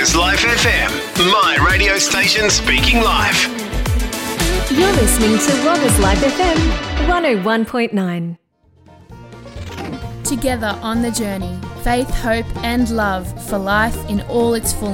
Roggers Life FM, my radio station speaking life. You're listening to Roggers Life FM 101.9. Together on the journey, faith, hope and love for life in all its fullness.